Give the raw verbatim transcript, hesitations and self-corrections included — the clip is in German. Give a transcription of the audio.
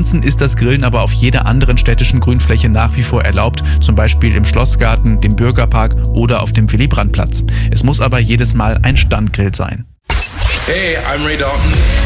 Ansonsten ist das Grillen aber auf jeder anderen städtischen Grünfläche nach wie vor erlaubt, zum Beispiel im Schlossgarten, dem Bürgerpark oder auf dem Willy-Brandt-Platz. Es muss aber jedes Mal ein Standgrill sein. Hey, I'm Ray Dalton.